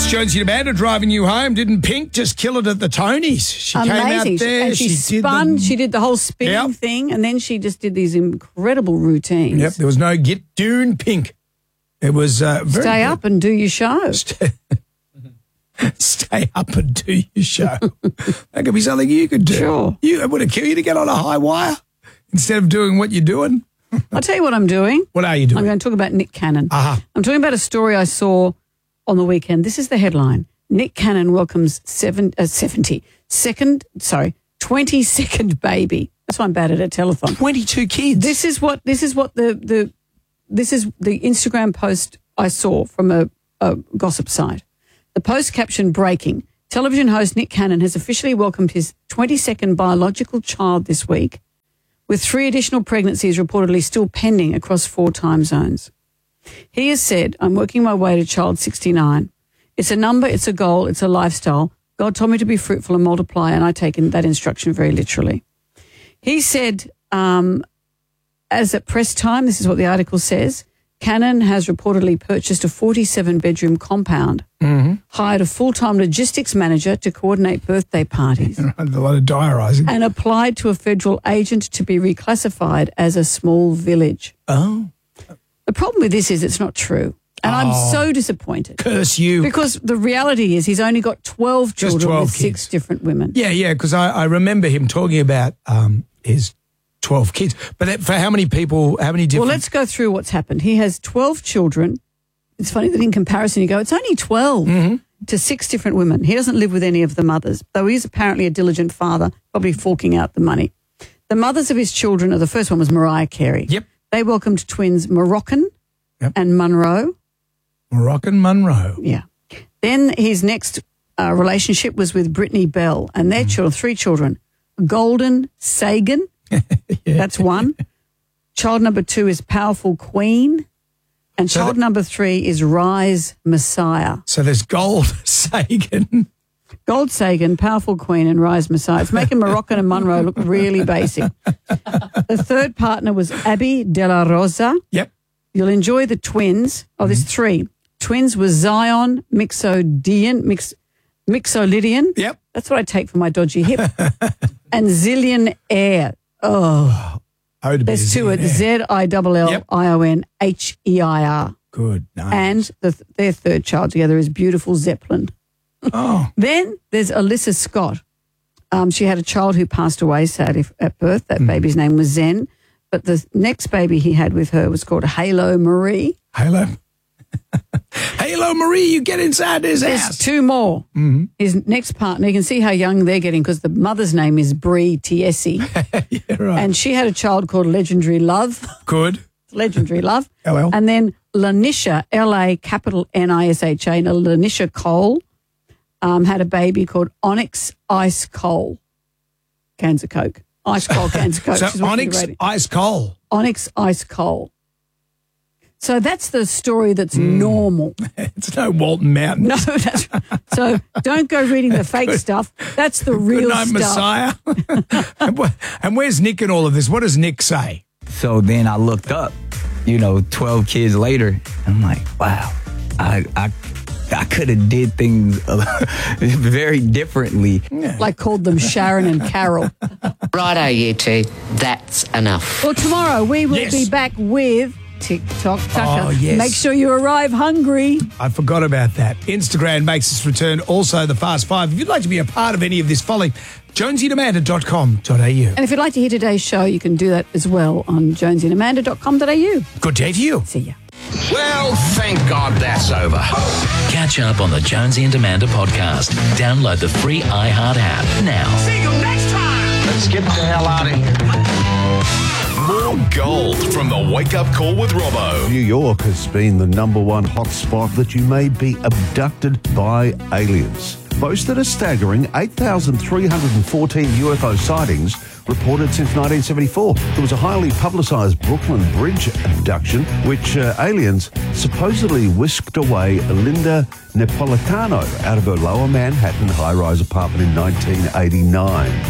It's Jonesy and Amanda driving you home. Didn't Pink just kill it at the Tonys? She Amazing. came out there. And she spun. She did the whole spinning thing, and then she just did these incredible routines. Yep, there was no get doing Pink. It was very Stay up and do your show. Stay up and do your show. That could be something you could do. Sure. It would have killed you to get on a high wire instead of doing what you're doing. I'll tell you what I'm doing. What are you doing? I'm going to talk about Nick Cannon. Uh-huh. I'm talking about a story I saw on the weekend. This is the headline. Nick Cannon welcomes 22nd baby. That's why I'm bad at a telephone. 22 kids. This is the Instagram post I saw from a gossip site. The post captioned breaking. Television host Nick Cannon has officially welcomed his 22nd biological child this week, with 3 additional pregnancies reportedly still pending across 4 time zones. He has said, I'm working my way to child 69. It's a number, it's a goal, it's a lifestyle. God told me to be fruitful and multiply, and I take that instruction very literally. He said, as at press time, this is what the article says, Cannon has reportedly purchased a 47-bedroom compound, hired a full-time logistics manager to coordinate birthday parties, A lot of diarising. and applied to a federal agent to be reclassified as a small village. Oh. The problem with this is it's not true. And I'm so disappointed. Curse you. Because the reality is he's only got 12 Just children 12 with kids. 6 different women. Yeah, because I remember him talking about his 12 kids. But for how many people, how many different... Well, let's go through what's happened. He has 12 children. It's funny that in comparison you go, it's only 12 to 6 different women. He doesn't live with any of the mothers, though he is apparently a diligent father, probably forking out the money. The mothers of his children, the first one was Mariah Carey. Yep. They welcomed twins Moroccan and Monroe. Moroccan Monroe. Yeah. Then his next relationship was with Brittany Bell and their children, 3 children. Golden Sagan, that's 1. Child number 2 is Powerful Queen. And child number 3 is Rise Messiah. So there's Gold Sagan. Gold Sagan, Powerful Queen, and Rise Messiah. It's making Moroccan and Monroe look really basic. The third partner was Abby De La Rosa. Yep. You'll enjoy the twins. Oh, there's 3. Twins were Zion Mixolydian. Yep. That's what I take for my dodgy hip. And Zillion Air. Oh, there's 2 at Zillionher. Good. Nice. And their third child together is Beautiful Zeppelin. Oh. Then there's Alyssa Scott. She had a child who passed away sadly at birth. That baby's name was Zen. But the next baby he had with her was called Halo Marie. Halo. Halo Marie, you get inside this There's house. 2 more. His next partner, you can see how young they're getting because the mother's name is Brie Tiesi. Yeah, right. And she had a child called Legendary Love. Good. Legendary Love. LL. And then Lanisha, LANISHA, Lanisha Cole, had a baby called Onyx Ice Cole. Cans of Coke. Ice Cold cans of Coke. So Onyx Ice Coal. Onyx Ice Coal. So that's the story that's normal. It's no Walton Mountain. No, that's so don't go reading the fake stuff. That's the real Good night, stuff. Messiah. And where's Nick in all of this? What does Nick say? So then I looked up, 12 kids later, and I'm like, wow, I could have did things very differently. Like called them Sharon and Carol. Righto, you 2. That's enough. Well, tomorrow we will be back with TikTok Tucker. Oh, yes. Make sure you arrive hungry. I forgot about that. Instagram makes its return. Also, the Fast Five. If you'd like to be a part of any of this folly, jonesyandamanda.com.au. And if you'd like to hear today's show, you can do that as well on jonesyandamanda.com.au. Good day to you. See ya. Well, thank God that's over. Catch up on the Jonesy and Amanda podcast. Download the free iHeart app now. See you next time. Let's get the hell out of here. More gold from the Wake Up Call with Robbo. New York has been the number 1 hotspot that you may be abducted by aliens. Boasted a staggering 8,314 UFO sightings reported since 1974. There was a highly publicised Brooklyn Bridge abduction, which aliens supposedly whisked away Linda Napolitano out of her lower Manhattan high-rise apartment in 1989. She's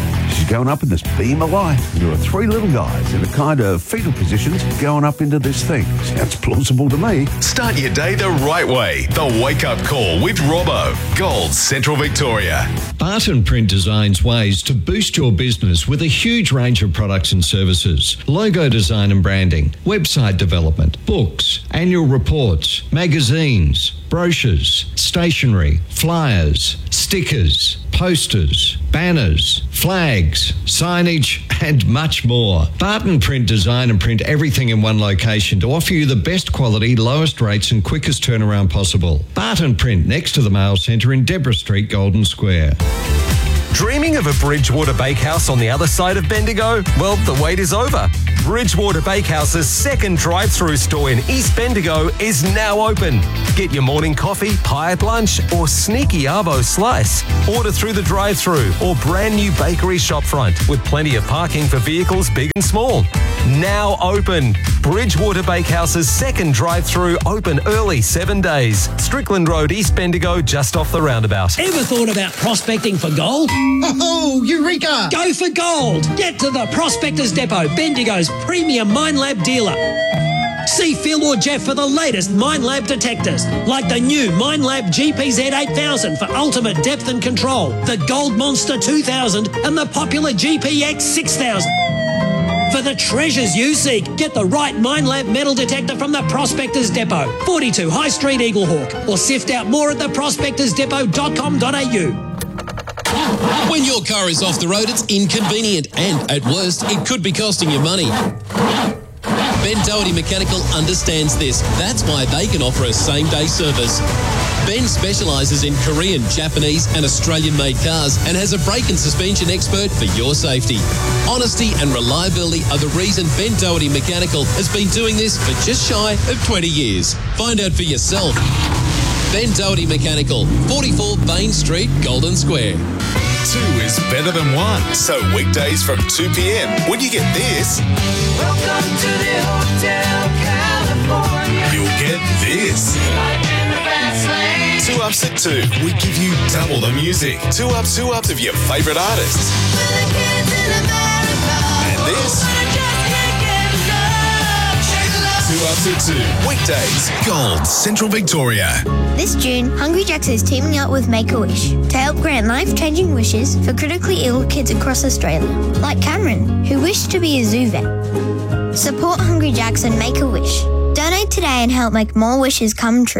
You're going up in this beam of light. There are three little guys in a kind of fetal positions going up into this thing. Sounds plausible to me. Start your day the right way. The Wake Up Call with Robbo. Gold, Central Victoria. Barton Print designs ways to boost your business with a huge range of products and services. Logo design and branding, website development, books, annual reports, magazines, brochures, stationery, flyers, stickers, posters, banners, flags, signage, and much more. Barton Print design and print everything in one location to offer you the best quality, lowest rates and quickest turnaround possible. Barton Print next to the Mail Centre in Deborah Street, Golden Square. Dreaming of a Bridgewater Bakehouse on the other side of Bendigo? Well, the wait is over. Bridgewater Bakehouse's second drive-through store in East Bendigo is now open. Get your morning coffee, pie at lunch, or sneaky arvo slice. Order through the drive-through or brand new bakery shopfront with plenty of parking for vehicles big and small. Now open. Bridgewater Bakehouse's second drive-through open early 7 days. Strickland Road, East Bendigo, just off the roundabout. Ever thought about prospecting for gold? Oh, Eureka! Go for gold! Get to the Prospectors Depot, Bendigo's premium Minelab dealer. See Phil or Jeff for the latest Minelab detectors, like the new Minelab GPZ 8000 for ultimate depth and control, the Gold Monster 2000 and the popular GPX 6000. For the treasures you seek, get the right Minelab metal detector from the Prospectors Depot, 42 High Street, Eaglehawk, or sift out more at theprospectorsdepot.com.au. When your car is off the road, it's inconvenient and, at worst, it could be costing you money. Ben Doherty Mechanical understands this. That's why they can offer a same-day service. Ben specialises in Korean, Japanese and Australian-made cars and has a brake and suspension expert for your safety. Honesty and reliability are the reason Ben Doherty Mechanical has been doing this for just shy of 20 years. Find out for yourself. Ben Doherty Mechanical, 44 Bain Street, Golden Square. 2 is better than 1. So weekdays from 2 p.m. when you get this, Welcome to the Hotel California. you'll get this. Life in the fast lane. 2 Ups at 2. We give you double the music. 2 Ups of your favourite artists. For the kids in America. And this. Wanna just get love. Shake love. 2 Ups at 2. Weekdays. Gold, Central Victoria. This June, Hungry Jack's is teaming up with Make-A-Wish to help grant life-changing wishes for critically ill kids across Australia, like Cameron, who wished to be a zoo vet. Support Hungry Jack's and Make-A-Wish. Donate today and help make more wishes come true.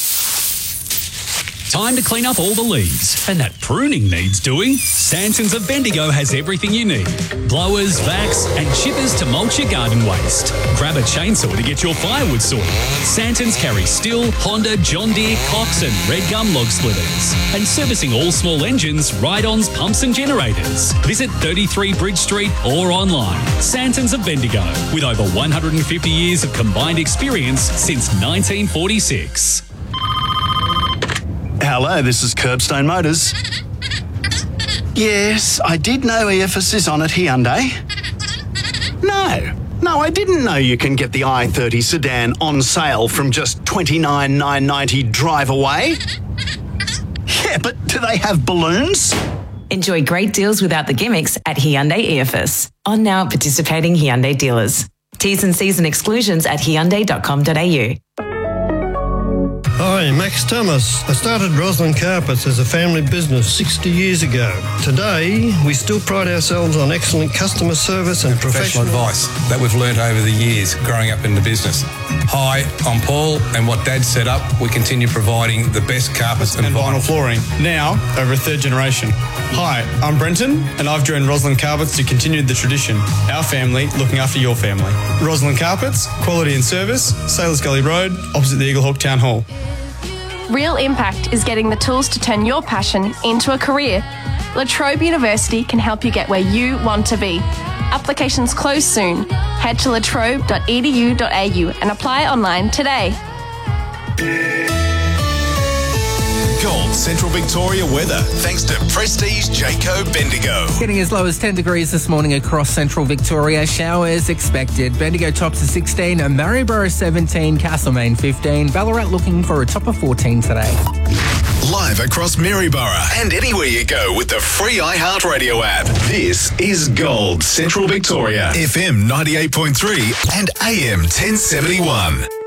Time to clean up all the leaves. And that pruning needs doing. Santons of Bendigo has everything you need. Blowers, vacs and chippers to mulch your garden waste. Grab a chainsaw to get your firewood sorted. Santons carry Stihl, Honda, John Deere, Cox and Red Gum log splitters. And servicing all small engines, ride-ons, pumps and generators. Visit 33 Bridge Street or online. Santons of Bendigo, with over 150 years of combined experience since 1946. Hello, this is Curbstone Motors. Yes, I did know EFS is on at Hyundai. No, I didn't know you can get the i30 sedan on sale from just $29,990 drive away. Yeah, but do they have balloons? Enjoy great deals without the gimmicks at Hyundai EFS. On now at participating Hyundai dealers. T's and C's and exclusions at hyundai.com.au. Hi, Max Thomas. I started Roslyn Carpets as a family business 60 years ago. Today, we still pride ourselves on excellent customer service and professional advice that we've learnt over the years growing up in the business. Hi, I'm Paul, and what Dad set up, we continue providing the best carpets and vinyl flooring, now over a third generation. Hi, I'm Brenton, and I've joined Roslyn Carpets to continue the tradition. Our family looking after your family. Roslyn Carpets, quality and service, Sailors Gully Road, opposite the Eaglehawk Town Hall. Real impact is getting the tools to turn your passion into a career. La Trobe University can help you get where you want to be. Applications close soon. Head to latrobe.edu.au and apply online today. Gold Central Victoria weather, thanks to Prestige Jayco Bendigo. Getting as low as 10 degrees this morning across Central Victoria. Showers expected. Bendigo tops to 16, Maryborough 17, Castlemaine 15, Ballarat looking for a top of 14 today. Live across Maryborough and anywhere you go with the free iHeartRadio app. This is Gold Central Victoria, FM 98.3 and AM 1071.